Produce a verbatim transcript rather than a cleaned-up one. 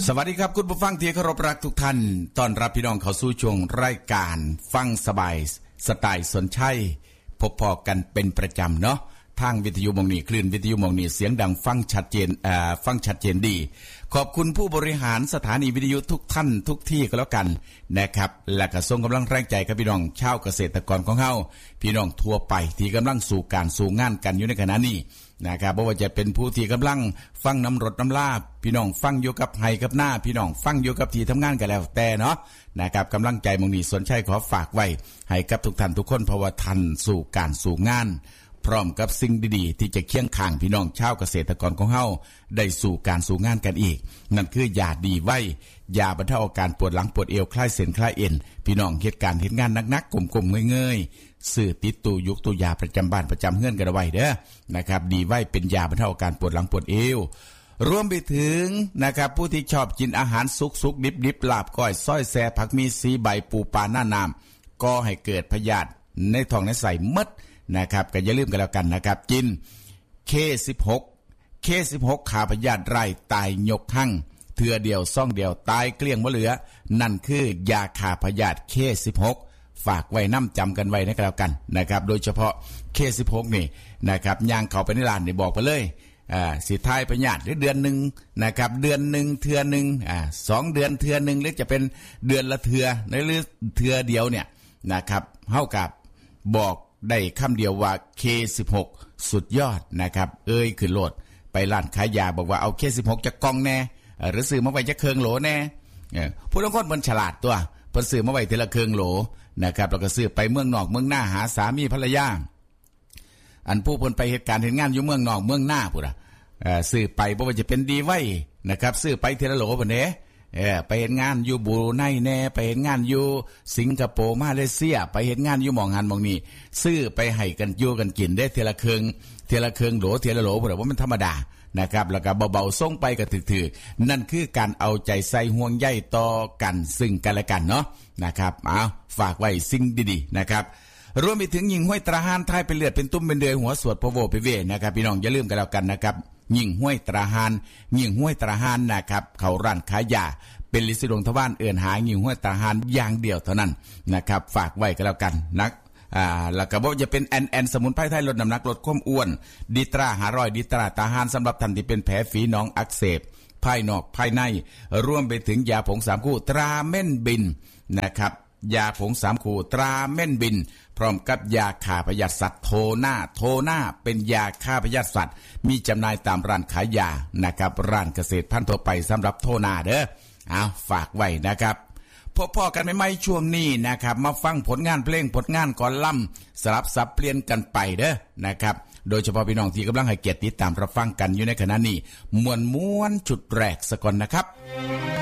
สวัสดีครับคุณผู้ฟังที่เคารพรักทุกท่านต้อนรับพี่น้องเข้าสู่ช่วงรายการฟังสบายสไตล์สนชัยพบพอกันเป็นประจำเนาะทางวิทยุมงนีคลื่นวิทยุมงนีเสียงดังฟังชัดเจนเอ่อฟังชัดเจนดีขอบคุณผู้บริหารสถานีวิทยุทุกท่านทุกที่ก็แล้วกันนะครับและก็ส่งกำลังแรงใจกับพี่น้องชาวเกษตรกรของเฮาพี่น้องทั่วไปที่กำลังสู่การสู่งานกันอยู่ในขณะนี้นะครับบ่ว่าจะเป็นผู้ที่กำลังฟังน้ำรดน้ำลาพี่น้องฟังอยู่กับไห้กับหน้าพี่น้องฟังอยู่กับที่ทำงานกันแล้วแต่เนาะนะครับกำลังใจมงนีสนชัยขอฝากไว้ให้กับทุกท่านทุกคนเพราะว่าท่านสู่การสู่งานพร้อมกับสิ่งดีๆที่จะเคียงข้างพี่น้องชาวเกษตรกรของเฮาได้สู่การสู่งานกันอีกนั่นคือยาดีไว้ยาบรรเทาอาการปวดหลังปวดเอวคลายเส้นคลายเอ็นพี่น้องเหตุการณ์เหตุงานหนักๆกลมๆเงยๆซื้อติดตู้ยุกตู้ยาประจำบ้านประจำเฮือนกันเอาไว้เด้อนะครับดีไว้เป็นยาบรรเทาอาการปวดหลังปวดเอวรวมไปถึงนะครับผู้ที่ชอบกินอาหารสุกๆดิบๆลาบก้อยส้อยแซ่ผักมีสีใบปูปลาหน้าน้ำก็ให้เกิดพยาธิในท้องในไส้มดนะครับก็อย่าลืมกันแล้วกันนะครับกิน เค สิบหก เค สิบหก ขาพยาธิไร่ตายยกหั่งเทื่อเดียวซ่องเดียวตายเกลี้ยงบ่เหลือนั่นคือยาฆ่าพยาธิ เค สิบหก ฝากไว้นำจำกันไว้นะแล้วกันนะครับโดยเฉพาะ เค สิบหก นี่นะครับย่างเข้าไปในร้านนี่บอกไปเลยอ่าสิทายพยาธิหรือเดือนนึงนะครับเดือนนึงเทื่อนึงอ่าสองเดือนเทื่อนึงหรือจะเป็นเดือนละเทื่อหรือเทื่อเดียวเนี่ยนะครับเฮากับบอกได้คำเดียวว่า เค สิบหก สุดยอดนะครับเอ้ยขึ้นโลดไปร้านขายยาบอกว่าเอา เค สิบหก จะกล่องแน่หรือซื้อมาไว้จะเครื่องโหลแน่ผู้ลางคนเพิ่นฉลาดตัวเพิ่นซื้อมาไว้ทีละเครื่องโหลนะครับแล้วก็ซื้อไปเมืองนอกเมืองหน้าหาสามีภรรยาอันผู้เพิ่นไปเหตุการณ์เฮ็ดงานอยู่เมืองนอกเมืองหน้าพุ่นน่ะเอ่อซื้อไปบ่ว่าจะเป็นดีไว้นะครับซื้อไปทีละโหลพุ่นเด้เออไปเฮ็ดงานอยู่บรูไนแน่ไปเฮ็ดงานอยู่สิงคโปร์มาเลเซียไปเฮ็ดงานอยู่หม่องหันหม่องนี้ซื้อไปให้กันอยู่กันกินได้ทีละเครื่องทีละเครื่องโหลทีละโหลพุ่นน่ะว่ามันธรรมดานะครับแล้วก็เบาๆส่งไปก็ถือๆนั่นคือการเอาใจใส่ห่วงใยต่อกันซึ่งกันและกันเนาะนะครับเอาฝากไว้สิ่งดีๆนะครับรวมไปถึงยิงห้วยตราหานท้ายเป็นเลือดเป็นตุ้มเป็นเดือยหัวสวดพะโวไปเวนะครับพี่น้องอย่าลืมกันแล้วกันนะครับยิงห้วยตราหานยิงห้วยตราหานนะครับเขาร้านขายยาเป็นลิสิดงทวารเอื่นหายิงห้วยตราหานอย่างเดียวเท่านั้นนะครับฝากไว้กันแล้วกันนักอ่าแล้วก็บ่จะเป็นแอนแอนสมุนไพรไทยลดน้ำหนักลดความอ้วนดีตราหารอยดีตราตาหานสำหรับท่านที่เป็นแผลฝีหนองอักเสบภายนอกภายในรวมไปถึงยาผงสามคู่ตราเม่นบินนะครับยาผงสามคู่ตราเม่นบินพร้อมกับยาฆ่าพยาธิสัตว์โทน่าโทน่าเป็นยาฆ่าพยาธิสัตว์มีจำหน่ายตามร้านขายยานะครับร้านเกษตรพันธุ์ทั่วไปสำหรับโทน่าเด้อเอาฝากไว้นะครับพบพ่อกันใหม่ๆช่วงนี้นะครับมาฟังผลงานเพลงผลงานก่อนล่ำสลับสับเปลี่ยนกันไปเด้อนะครับโดยเฉพาะพี่น้องที่กำลังให้เกียรติติดตามรับฟังกันอยู่ในขณะนี้มวนม้วนจุดแรกสก่อนนะครับ